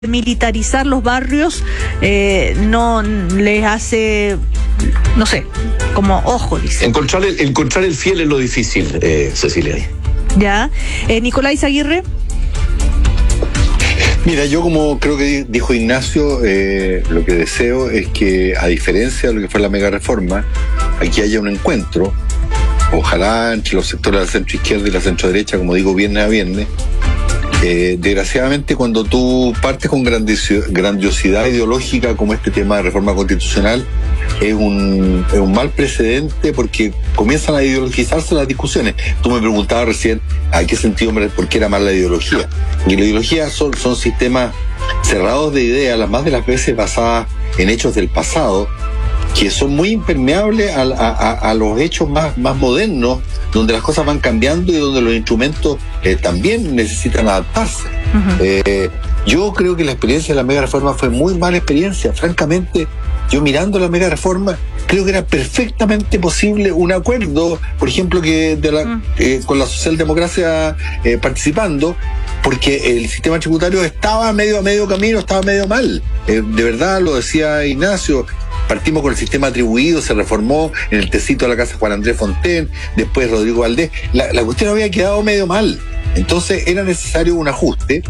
militarizar los barrios no les hace, no sé, como ojo, dice. Encontrar el fiel es lo difícil, Cecilia. Ya. Nicolás Aguirre. Mira, yo como creo que dijo Ignacio, lo que deseo es que, a diferencia de lo que fue la mega reforma, aquí haya un encuentro, ojalá entre los sectores de la centro izquierda y la centro derecha, como digo, viernes a viernes. Desgraciadamente, cuando tú partes con grandiosidad ideológica como este tema de reforma constitucional, es un mal precedente porque comienzan a ideologizarse las discusiones. Tú me preguntabas recién a qué sentido, por qué era mal la ideología. Y la ideología son sistemas cerrados de ideas, las más de las veces basadas en hechos del pasado, que son muy impermeables a los hechos más modernos, donde las cosas van cambiando y donde los instrumentos también necesitan adaptarse. Uh-huh. Yo creo que la experiencia de la mega reforma fue muy mala experiencia. Francamente, yo mirando la mega reforma, creo que era perfectamente posible un acuerdo, por ejemplo, con la socialdemocracia participando, porque el sistema tributario estaba a medio camino, estaba medio mal. De verdad, lo decía Ignacio. Partimos con el sistema atribuido, se reformó en el tecito de la casa Juan Andrés Fontaine, después Rodrigo Valdés. La cuestión había quedado medio mal. Entonces era necesario un ajuste,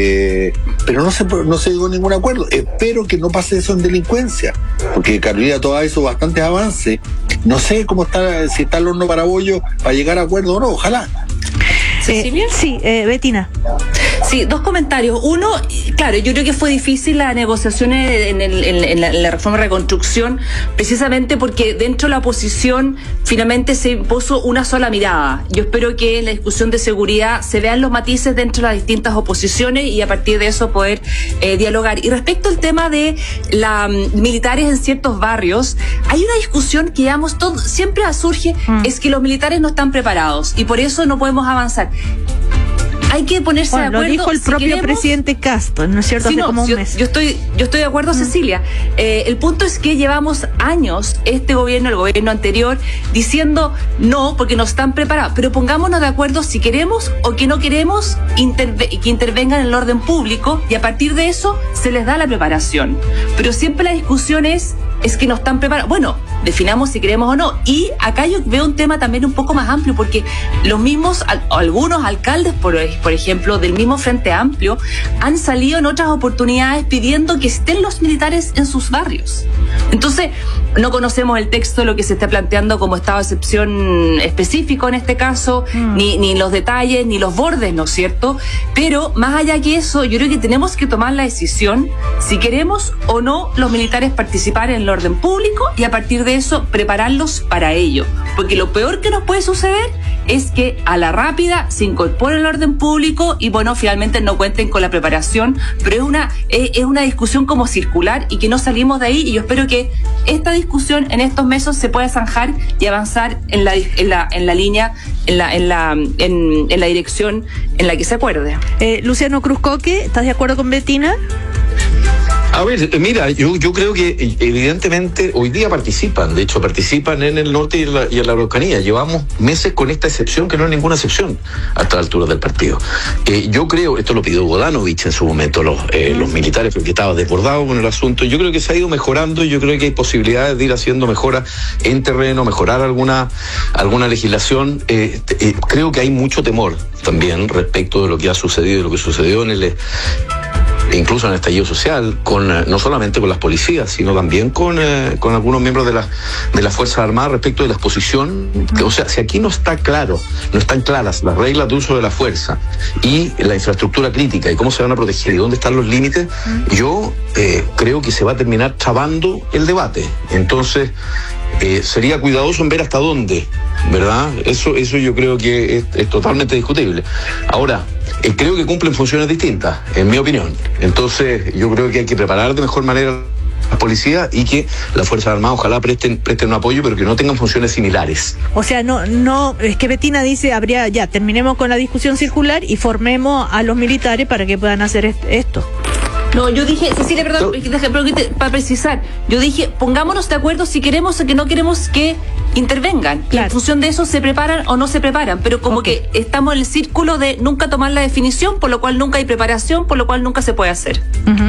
pero no se llegó a ningún acuerdo. Espero que no pase eso en delincuencia, porque Carolina Toá hizo bastantes avances. No sé cómo está, si está el horno para bollo para llegar a acuerdo o no, ojalá. ¿Cecilia? Sí, Betina. Sí, dos comentarios. Uno, claro, yo creo que fue difícil las negociaciones en la reforma de reconstrucción, precisamente porque dentro de la oposición finalmente se impuso una sola mirada. Yo espero que en la discusión de seguridad se vean los matices dentro de las distintas oposiciones y a partir de eso poder dialogar. Y respecto al tema de militares en ciertos barrios, hay una discusión que siempre surge, es que los militares no están preparados y por eso no podemos avanzar. Hay que ponerse de acuerdo. Lo dijo el propio presidente Castro, ¿no es cierto? Sí, hace como un mes. Yo estoy de acuerdo, Cecilia. El punto es que llevamos años, el gobierno anterior, diciendo no, porque no están preparados. Pero pongámonos de acuerdo si queremos o que no queremos que intervengan en el orden público y a partir de eso se les da la preparación. Pero siempre la discusión es que no están preparados. Bueno, definamos si queremos o no. Y acá yo veo un tema también un poco más amplio, porque los mismos, algunos alcaldes, por ejemplo, del mismo Frente Amplio, han salido en otras oportunidades pidiendo que estén los militares en sus barrios. Entonces, no conocemos el texto de lo que se está planteando como estado de excepción específico en este caso, ni los detalles, ni los bordes, ¿no es cierto? Pero, más allá que eso, yo creo que tenemos que tomar la decisión si queremos o no los militares participar en el orden público y a partir de eso prepararlos para ello. Porque lo peor que nos puede suceder es que a la rápida se incorpore el orden público y bueno, finalmente no cuenten con la preparación, pero es una discusión como circular y que no salimos de ahí y yo espero que esta discusión en estos meses se pueda zanjar y avanzar en la línea, en la dirección en la que se acuerde. Luciano Cruzcoque, ¿estás de acuerdo con Betina? A ver, mira, yo creo que evidentemente hoy día participan en el norte y en la Araucanía. Llevamos meses con esta excepción que no es ninguna excepción hasta la altura del partido. Yo creo, esto lo pidió Bodanovich en su momento, los militares, porque estaba desbordado con el asunto. Yo creo que se ha ido mejorando y yo creo que hay posibilidades de ir haciendo mejoras en terreno, mejorar alguna legislación. Creo que hay mucho temor también respecto de lo que ha sucedido y lo que sucedió incluso en el estallido social, no solamente con las policías, sino también con algunos miembros de las Fuerzas Armadas respecto de la exposición. O sea, si aquí no están claras las reglas de uso de la fuerza y la infraestructura crítica y cómo se van a proteger y dónde están los límites, yo creo que se va a terminar trabando el debate. Entonces, sería cuidadoso en ver hasta dónde, ¿verdad? Eso yo creo que es totalmente discutible. Ahora, creo que cumplen funciones distintas, en mi opinión. Entonces, yo creo que hay que preparar de mejor manera a la policía y que las Fuerzas Armadas ojalá presten un apoyo, pero que no tengan funciones similares. O sea, no, es que Betina dice, terminemos con la discusión circular y formemos a los militares para que puedan hacer esto. No, yo dije, Cecilia, perdón, para precisar, yo dije, pongámonos de acuerdo si queremos o que no queremos que intervengan. Claro. En función de eso se preparan o no se preparan, pero como que estamos en el círculo de nunca tomar la definición, por lo cual nunca hay preparación, por lo cual nunca se puede hacer.